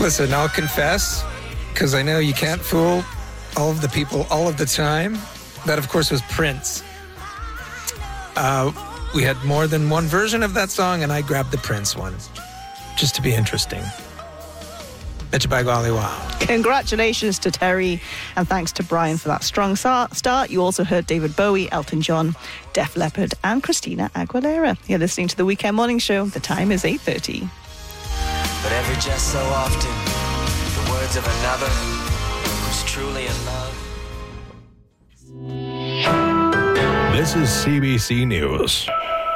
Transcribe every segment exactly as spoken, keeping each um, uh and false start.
Listen, I'll confess, because I know you can't fool all of the people all of the time. That, of course, was Prince. Uh, we had more than one version of that song, and I grabbed the Prince one, just to be interesting. Betcha by golly wow. Congratulations to Terry, and thanks to Brian for that strong start. You also heard David Bowie, Elton John, Def Leppard, and Christina Aguilera. You're listening to the Weekend Morning Show. The time is eight thirty. But every just so often, the words of another who's truly in love. This is C B C News.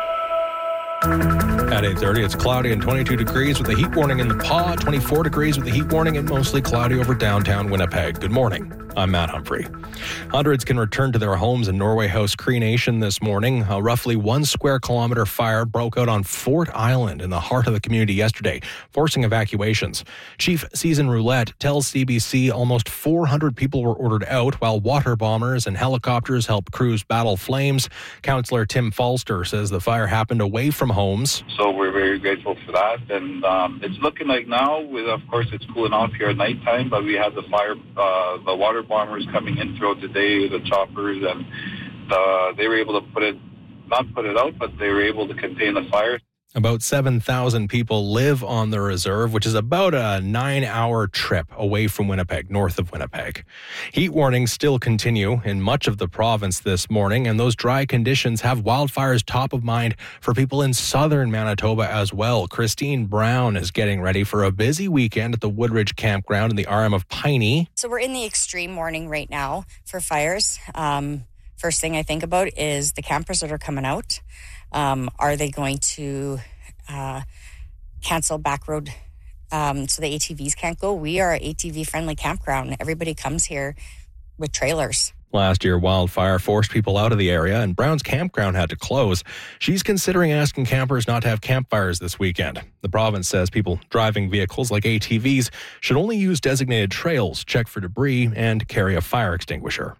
At eight thirty, it's cloudy and twenty-two degrees with a heat warning in the Paw, twenty-four degrees with a heat warning and mostly cloudy over downtown Winnipeg. Good morning. I'm Matt Humphrey. Hundreds can return to their homes in Norway House Cree Nation this morning. A roughly one square kilometer fire broke out on Fort Island in the heart of the community yesterday, forcing evacuations. Chief Season Roulette tells C B C almost four hundred people were ordered out while water bombers and helicopters helped crews battle flames. Councillor Tim Falster says the fire happened away from homes. So we're very grateful for that. And um, it's looking like now, with, of course, it's cooling off here at nighttime, but we had the fire, uh, the water bombers coming in throughout the day, the choppers, and uh, they were able to put it, not put it out, but they were able to contain the fire. About seven thousand people live on the reserve, which is about a nine-hour trip away from Winnipeg, north of Winnipeg. Heat warnings still continue in much of the province this morning, and those dry conditions have wildfires top of mind for people in southern Manitoba as well. Christine Brown is getting ready for a busy weekend at the Woodridge Campground in the R M of Piney. So we're in the extreme warning right now for fires. Um, first thing I think about is the campers that are coming out. Um, are they going to uh, cancel back road um, so the A T Vs can't go? We are an A T V-friendly campground. Everybody comes here with trailers. Last year, wildfire forced people out of the area, and Brown's campground had to close. She's considering asking campers not to have campfires this weekend. The province says people driving vehicles like A T Vs should only use designated trails, check for debris, and carry a fire extinguisher.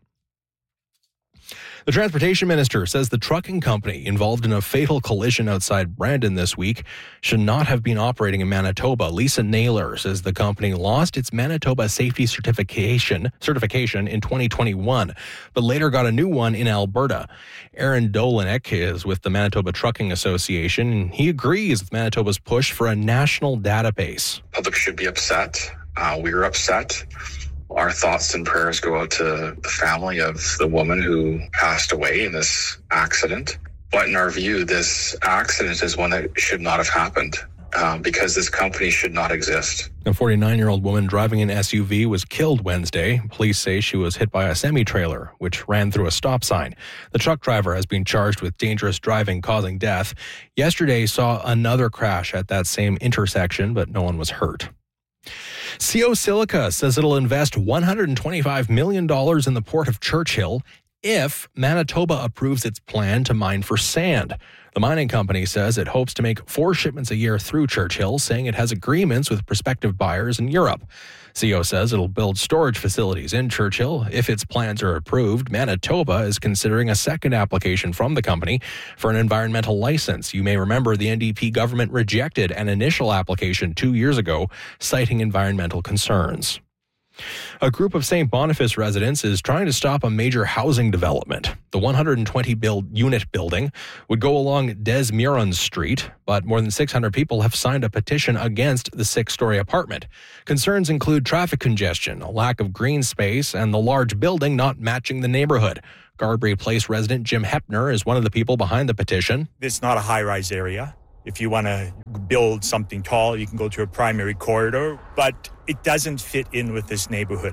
The transportation minister says the trucking company involved in a fatal collision outside Brandon this week should not have been operating in Manitoba. Lisa Naylor says the company lost its Manitoba safety certification certification in twenty twenty-one, but later got a new one in Alberta. Aaron Dolinek is with the Manitoba Trucking Association, and he agrees with Manitoba's push for a national database. Public should be upset. Uh, we were upset. Our thoughts and prayers go out to the family of the woman who passed away in this accident. But in our view, this accident is one that should not have happened um, because this company should not exist. A forty-nine-year-old woman driving an S U V was killed Wednesday. Police say she was hit by a semi-trailer, which ran through a stop sign. The truck driver has been charged with dangerous driving causing death. Yesterday saw another crash at that same intersection, but no one was hurt. C O Silica says it'll invest one hundred twenty-five million dollars in the port of Churchill if Manitoba approves its plan to mine for sand. The mining company says it hopes to make four shipments a year through Churchill, saying it has agreements with prospective buyers in Europe. C O says it'll build storage facilities in Churchill. If its plans are approved, Manitoba is considering a second application from the company for an environmental license. You may remember the N D P government rejected an initial application two years ago, citing environmental concerns. A group of Saint Boniface residents is trying to stop a major housing development. The one hundred twenty build unit building would go along Des Murons Street, but more than six hundred people have signed a petition against the six-story apartment. Concerns include traffic congestion, a lack of green space, and the large building not matching the neighborhood. Garbury Place resident Jim Hepner is one of the people behind the petition. It's not a high-rise area. If you want to build something tall, you can go to a primary corridor, but it doesn't fit in with this neighborhood.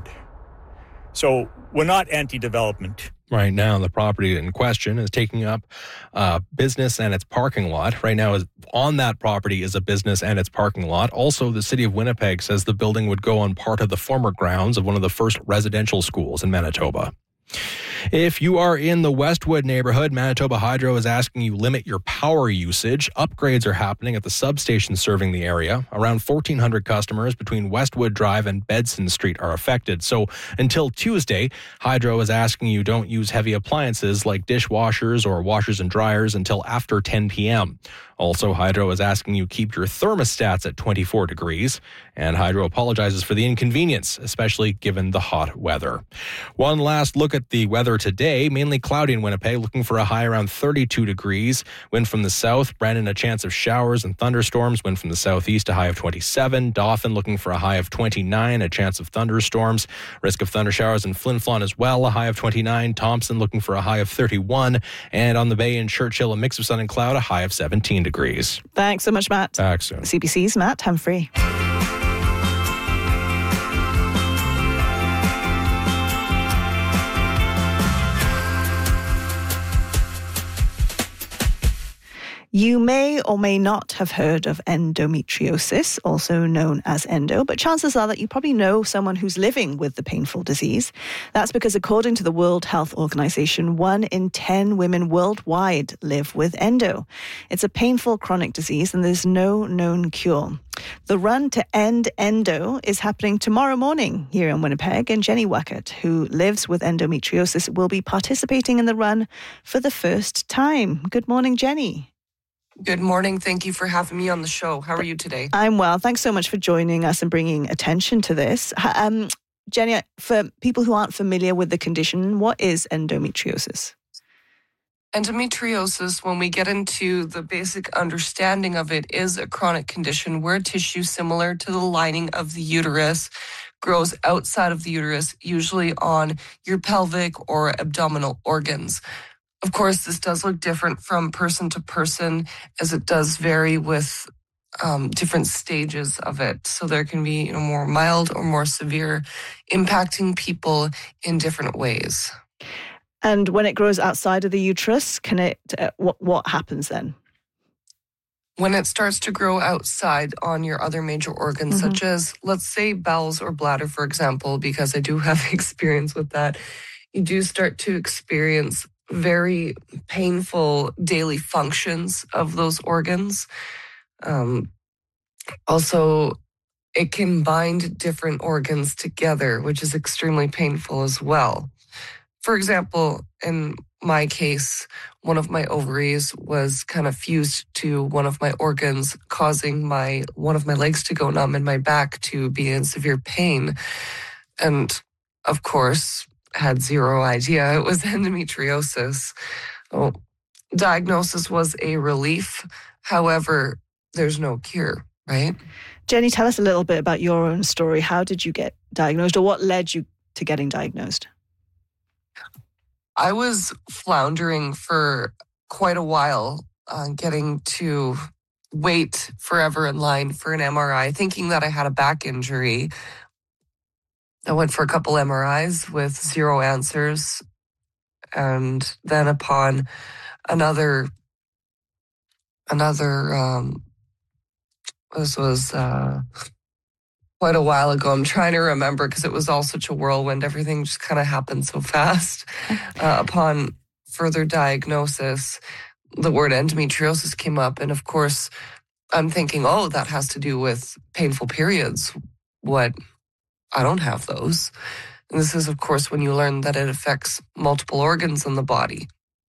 So we're not anti-development. Right now, the property in question is taking up uh, business and its parking lot. Right now, is on that property is a business and its parking lot. Also, the city of Winnipeg says the building would go on part of the former grounds of one of the first residential schools in Manitoba. If you are in the Westwood neighborhood, Manitoba Hydro is asking you limit your power usage. Upgrades are happening at the substation serving the area. Around fourteen hundred customers between Westwood Drive and Bedson Street are affected. So until Tuesday, Hydro is asking you don't use heavy appliances like dishwashers or washers and dryers until after ten p.m. Also, Hydro is asking you keep your thermostats at twenty-four degrees, and Hydro apologizes for the inconvenience, especially given the hot weather. One last look at the weather today. Mainly cloudy in Winnipeg, looking for a high around thirty-two degrees. Wind from the south. Brandon, a chance of showers and thunderstorms. Wind from the southeast, a high of twenty-seven. Dauphin looking for a high of twenty-nine, a chance of thunderstorms. Risk of thunder showers in Flin Flon as well, a high of twenty-nine. Thompson looking for a high of thirty-one. And on the Bay in Churchill, a mix of sun and cloud, a high of seventeen degrees. Thanks so much, Matt. Back soon. C B C's Matt Humphrey. You may or may not have heard of endometriosis, also known as endo, but chances are that you probably know someone who's living with the painful disease. That's because according to the World Health Organization, one in ten women worldwide live with endo. It's a painful chronic disease and there's no known cure. The run to end endo is happening tomorrow morning here in Winnipeg, and Jenny Wackett, who lives with endometriosis, will be participating in the run for the first time. Good morning, Jenny. Good morning. Thank you for having me on the show. How are you today? I'm well. Thanks so much for joining us and bringing attention to this. Um, Jenny, for people who aren't familiar with the condition, what is endometriosis? Endometriosis, when we get into the basic understanding of it, is a chronic condition where tissue similar to the lining of the uterus grows outside of the uterus, usually on your pelvic or abdominal organs. Of course, this does look different from person to person, as it does vary with um, different stages of it. So there can be, you know, more mild or more severe, impacting people in different ways. And when it grows outside of the uterus, can it? Uh, what what happens then? When it starts to grow outside on your other major organs, mm-hmm. such as, let's say, bowels or bladder, for example, because I do have experience with that, you do start to experience very painful daily functions of those organs. Um, also, it can bind different organs together, which is extremely painful as well. For example, in my case, one of my ovaries was kind of fused to one of my organs, causing my one of my legs to go numb and my back to be in severe pain. And of course, had zero idea it was endometriosis. Oh, diagnosis was a relief. However, there's no cure, right? Jenny, tell us a little bit about your own story. How did you get diagnosed, or what led you to getting diagnosed? I was floundering for quite a while, uh, getting to wait forever in line for an M R I, thinking that I had a back injury. I went for a couple M R Is with zero answers. And then upon another, another, um, this was uh, quite a while ago. I'm trying to remember because it was all such a whirlwind. Everything just kind of happened so fast. Uh, upon further diagnosis, the word endometriosis came up. And of course, I'm thinking, oh, that has to do with painful periods. What? I don't have those. And this is, of course, when you learn that it affects multiple organs in the body.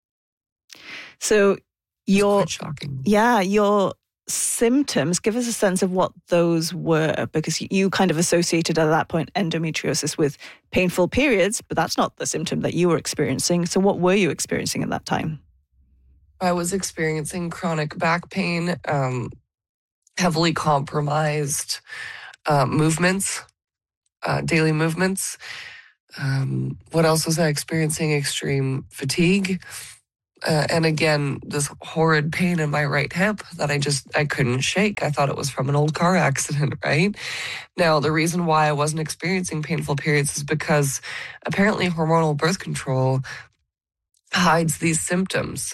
So your, it's quite shocking. Yeah, your symptoms, give us a sense of what those were, because you kind of associated at that point endometriosis with painful periods, but that's not the symptom that you were experiencing. So what were you experiencing at that time? I was experiencing chronic back pain, um, heavily compromised uh, movements. Uh, daily movements. Um, what else was I experiencing? Extreme fatigue. Uh, and again, this horrid pain in my right hip that I just, I couldn't shake. I thought it was from an old car accident, right? Now, the reason why I wasn't experiencing painful periods is because apparently hormonal birth control hides these symptoms.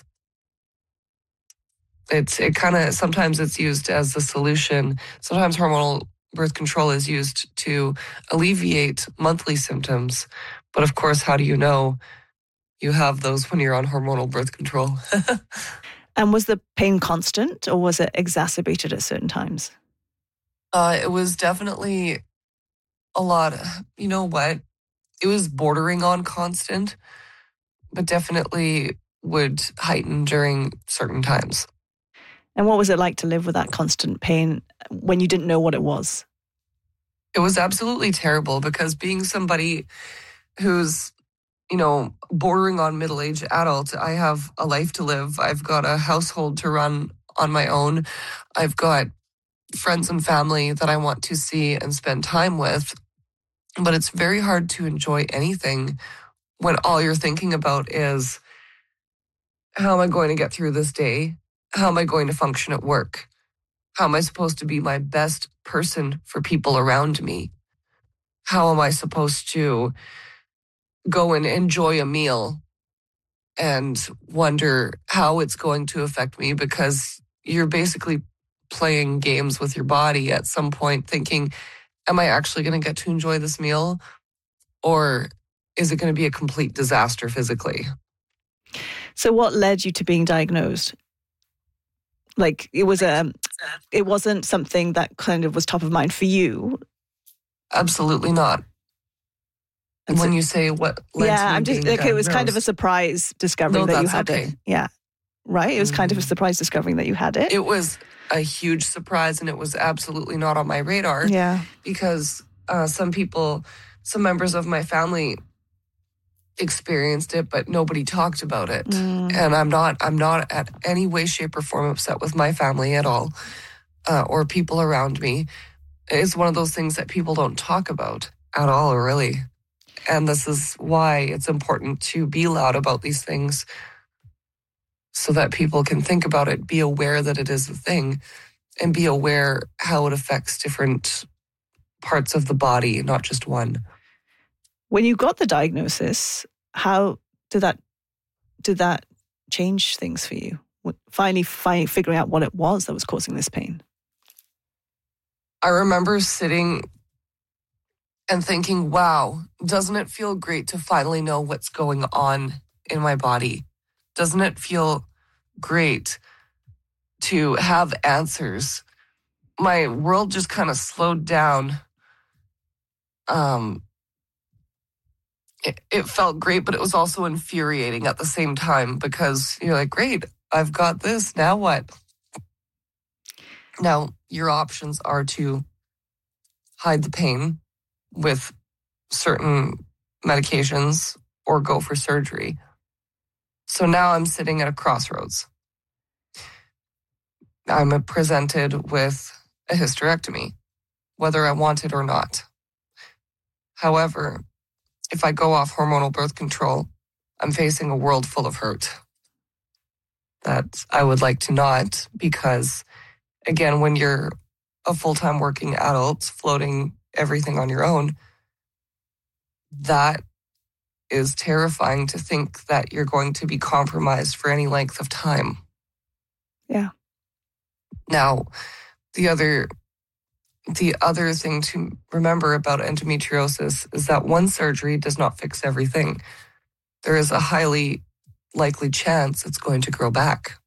It's, it kind of, sometimes it's used as a solution. Sometimes hormonal birth control is used to alleviate monthly symptoms. But of course, how do you know You have those when you're on hormonal birth control. And was the pain constant or was it exacerbated at certain times? Uh, it was definitely a lot. You know what? It was bordering on constant, but definitely would heighten during certain times. And what was it like to live with that constant pain when you didn't know what it was? It was absolutely terrible because being somebody who's, you know, bordering on middle-aged adult, I have a life to live. I've got a household to run on my own. I've got friends and family that I want to see and spend time with. But it's very hard to enjoy anything when all you're thinking about is, how am I going to get through this day? How am I going to function at work? How am I supposed to be my best person for people around me? How am I supposed to go and enjoy a meal and wonder how it's going to affect me? Because you're basically playing games with your body at some point thinking, am I actually going to get to enjoy this meal? Or is it going to be a complete disaster physically? So what led you to being diagnosed? Like it was a, it wasn't something that kind of was top of mind for you. Absolutely not. And when you say what led yeah, to me I'm just being like it was kind of a diagnosed, surprise discovering No, that you that's had okay. it. Yeah, right. It was kind of a Mm. surprise discovering that you had it. it was a huge surprise, and it was absolutely not on my radar. Yeah. Because uh, some people, some members of my family experienced it, but nobody talked about it. Mm. And I'm not, I'm not at any way, shape, or form upset with my family at all, uh, or people around me. It's one of those things that people don't talk about at all, really. And this is why it's important to be loud about these things, so that people can think about it, be aware that it is a thing, and be aware how it affects different parts of the body, not just one. When you got the diagnosis, how did that did that change things for you? Finally, fi- figuring out what it was that was causing this pain. I remember sitting and thinking, wow, doesn't it feel great to finally know what's going on in my body? Doesn't it feel great to have answers? My world just kind of slowed down. Um, it, it felt great, but it was also infuriating at the same time, because you're like, great, I've got this. Now what? Now, your options are to hide the pain with certain medications or go for surgery. So now I'm sitting at a crossroads. I'm presented with a hysterectomy, whether I want it or not. However, if I go off hormonal birth control, I'm facing a world full of hurt that I would like to not, because, again, when you're a full-time working adult floating everything on your own, that is terrifying to think that you're going to be compromised for any length of time. Yeah. Now, the other the other thing to remember about endometriosis is that one surgery does not fix everything. There is a highly likely chance it's going to grow back.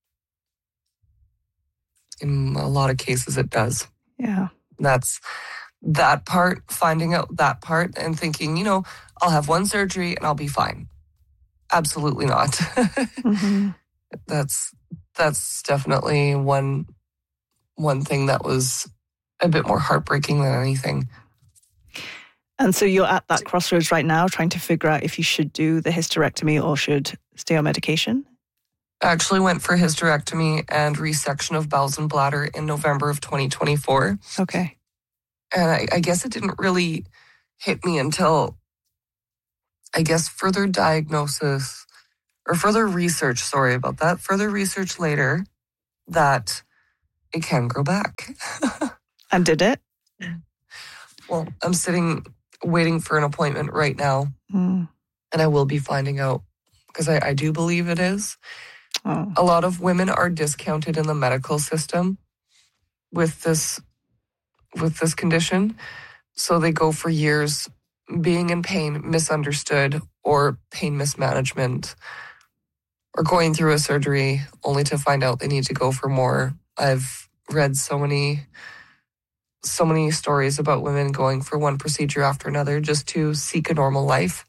In a lot of cases, it does. Yeah. That's that part, finding out that part and thinking, you know, I'll have one surgery and I'll be fine. Absolutely not. Mm-hmm. That's that's definitely one one thing that was a bit more heartbreaking than anything. And so you're at that crossroads right now, trying to figure out if you should do the hysterectomy or should stay on medication? I actually went for hysterectomy and resection of bowels and bladder in November of twenty twenty-four. Okay. And I, I guess it didn't really hit me until, I guess, further diagnosis or further research, sorry about that, further research later that it can grow back. And did it? Well, I'm sitting waiting for an appointment right now, Mm. and I will be finding out, because I, I do believe it is. Oh. A lot of women are discounted in the medical system with this with this condition. So they go for years being in pain, misunderstood, or pain mismanagement, or going through a surgery only to find out they need to go for more. I've read so many, so many stories about women going for one procedure after another just to seek a normal life.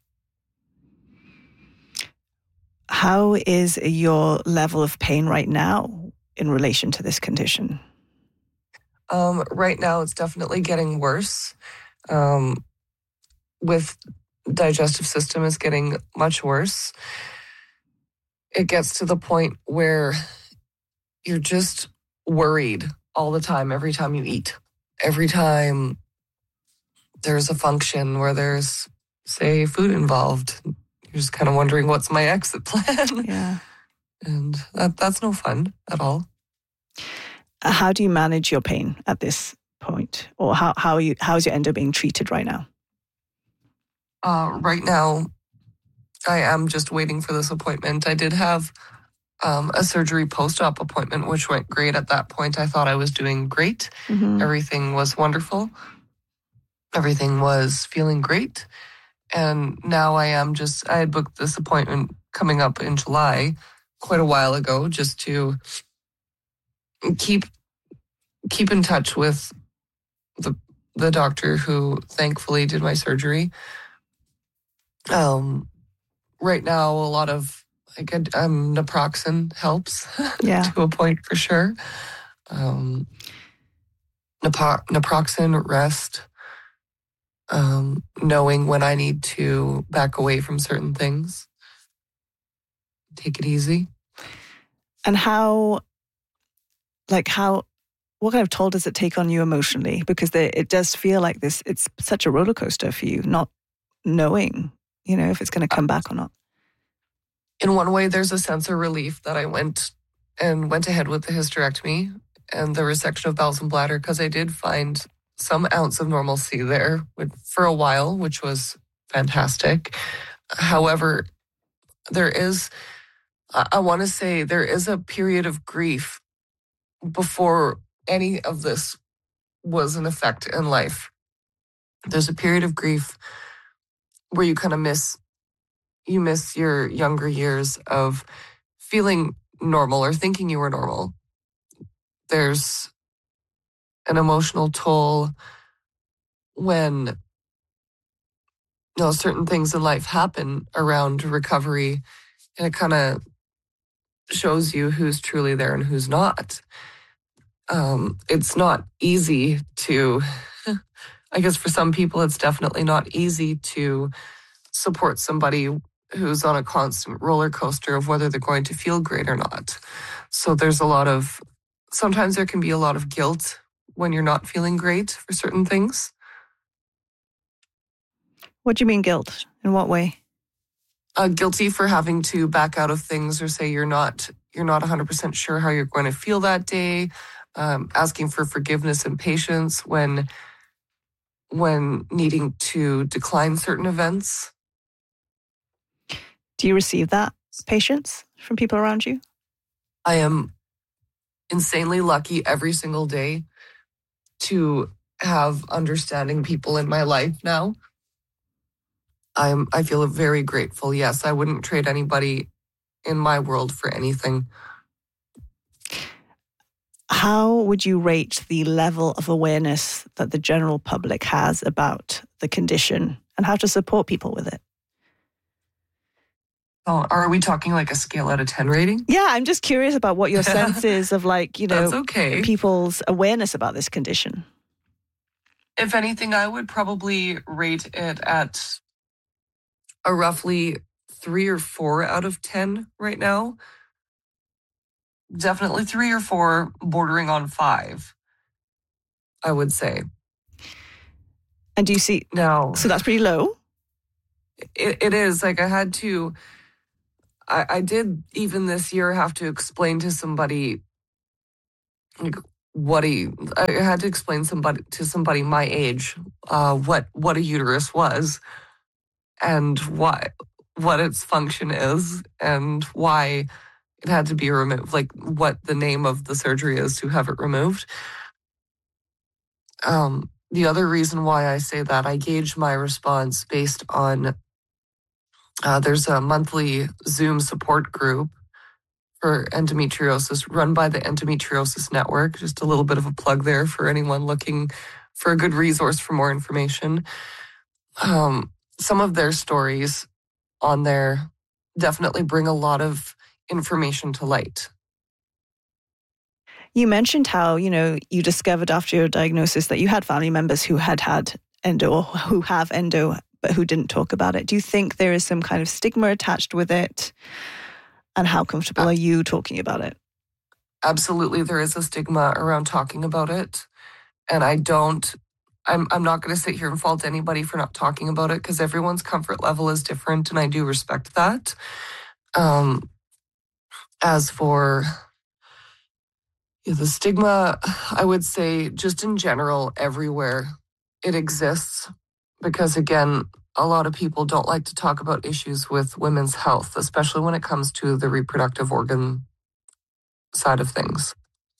How is your level of pain right now in relation to this condition? Um, right now, it's definitely getting worse. Um, with digestive system, it's getting much worse. It gets to the point where you're just worried all the time, every time you eat. Every time there's a function where there's, say, food involved, you're just kind of wondering, what's my exit plan? Yeah. And that, that's no fun at all. How do you manage your pain at this point? Or how, how, are you, how is your endo being treated right now? Uh, right now, I am just waiting for this appointment. I did have um, a surgery post-op appointment, which went great at that point. I thought I was doing great. Mm-hmm. Everything was wonderful. Everything was feeling great. And now I am just, I had booked this appointment coming up in July quite a while ago just to keep keep in touch with the the doctor who thankfully did my surgery. Um, right now, a lot of like um, naproxen helps Yeah. to a point for sure. Um, napro- naproxen, rest, um, knowing when I need to back away from certain things, take it easy. And how, like how, what kind of toll does it take on you emotionally? Because the, it does feel like this, it's such a roller coaster for you, not knowing, you know, if it's going to come back or not. In one way, there's a sense of relief that I went and went ahead with the hysterectomy and the resection of bowels and bladder, because I did find some ounce of normalcy there for a while, which was fantastic. However, there is, I want to say, there is a period of grief before any of this was an effect in life. There's a period of grief where you kind of miss, you miss your younger years of feeling normal or thinking you were normal. There's an emotional toll when, you know, certain things in life happen around recovery, and it kind of shows you who's truly there and who's not. Um, it's not easy to, I guess for some people, it's definitely not easy to support somebody who's on a constant roller coaster of whether they're going to feel great or not. So there's a lot of, sometimes there can be a lot of guilt when you're not feeling great for certain things. What do you mean guilt? In what way? Uh, guilty for having to back out of things or say you're not you're not one hundred percent sure how you're going to feel that day. Um, asking for forgiveness and patience when when needing to decline certain events. Do you receive that patience from people around you? I am insanely lucky every single day to have understanding people in my life now. I'm, I feel very grateful. Yes, I wouldn't trade anybody in my world for anything. How would you rate the level of awareness that the general public has about the condition and how to support people with it? Oh, are we talking like a scale out of ten rating? Yeah, I'm just curious about what your sense is of, like, you know, That's okay. people's awareness about this condition. If anything, I would probably rate it at a roughly three or four out of ten right now. Definitely three or four, bordering on five, I would say. And do you see, now? So that's pretty low? It, it is. Like, I had to, I, I did even this year have to explain to somebody, like, what he, I had to explain somebody to somebody my age, uh, what, what a uterus was and what, what its function is and why it had to be removed, like what the name of the surgery is to have it removed. Um, the other reason why I say that, I gauge my response based on Uh, there's a monthly Zoom support group for endometriosis run by the Endometriosis Network. Just a little bit of a plug there for anyone looking for a good resource for more information. Um, some of their stories on there definitely bring a lot of information to light. You mentioned how, you know, you discovered after your diagnosis that you had family members who had had endo or who have endo, but who didn't talk about it. Do you think there is some kind of stigma attached with it? And how comfortable are you talking about it? Absolutely, there is a stigma around talking about it. And I don't, I'm, I'm not going to sit here and fault anybody for not talking about it because everyone's comfort level is different, and I do respect that. Um, as for yeah, the stigma, I would say just in general, everywhere it exists, because again, a lot of people don't like to talk about issues with women's health, especially when it comes to the reproductive organ side of things.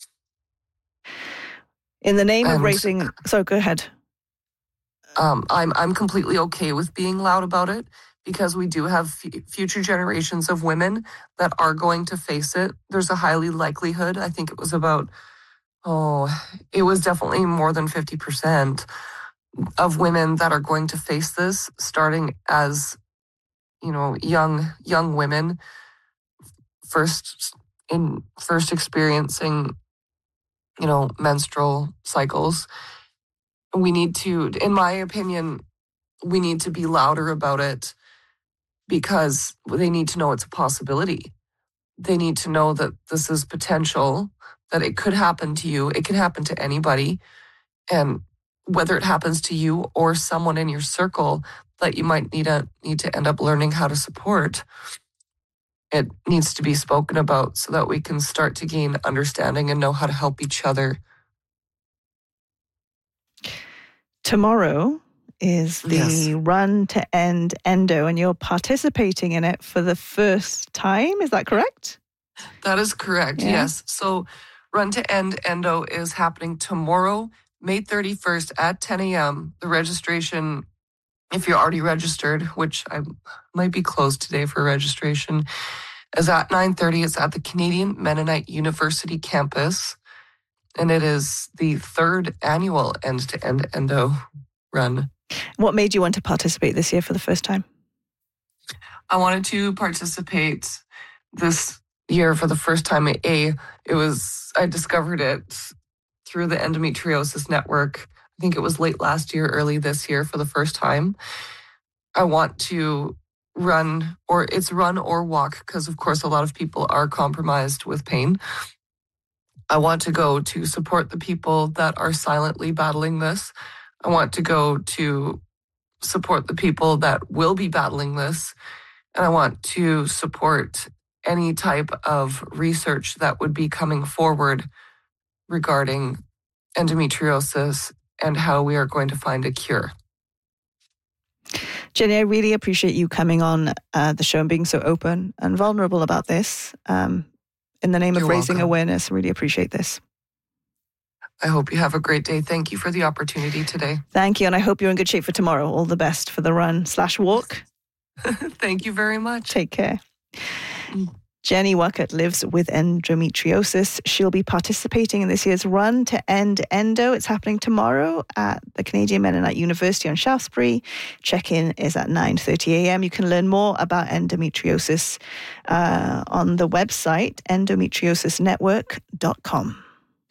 In the name and, of raising... So go ahead. Um, I'm, I'm completely okay with being loud about it because we do have f- future generations of women that are going to face it. There's a highly likelihood, I think it was about, oh, it was definitely more than fifty percent of women that are going to face this, starting as, you know, young young women, first in first experiencing, you know, menstrual cycles. We need to, in my opinion, we need to be louder about it because they need to know it's a possibility. They need to know that this is potential, that it could happen to you. It can happen to anybody. And whether it happens to you or someone in your circle that you might need, a, need to end up learning how to support, it needs to be spoken about so that we can start to gain understanding and know how to help each other. Tomorrow is the Yes. Run to End Endo, and you're participating in it for the first time. Is that correct? That is correct, Yeah. yes. So Run to End Endo is happening tomorrow, May thirty-first at ten a.m. The registration, if you're already registered, which I might be closed today for registration, is at nine thirty. It's at the Canadian Mennonite University campus, and it is the third annual End to End Endo run. What made you want to participate this year for the first time? I wanted to participate this year for the first time. A, it was, I discovered it through the Endometriosis Network. I think it was late last year, early this year for the first time. I want to run, or it's run or walk, because of course a lot of people are compromised with pain. I want to go to support the people that are silently battling this. I want to go to support the people that will be battling this. And I want to support any type of research that would be coming forward regarding endometriosis and how we are going to find a cure. Jenny, I really appreciate you coming on uh, the show and being so open and vulnerable about this. Um, in the name of You're raising welcome. awareness, I really appreciate this. I hope you have a great day. Thank you for the opportunity today. Thank you, and I hope you're in good shape for tomorrow. All the best for the run slash walk. Thank you very much. Take care. Jenny Wuckert lives with endometriosis. She'll be participating in this year's Run to End Endo. It's happening tomorrow at the Canadian Mennonite University on Shaftesbury. Check-in is at nine thirty a.m. You can learn more about endometriosis uh, on the website endometriosis network dot com.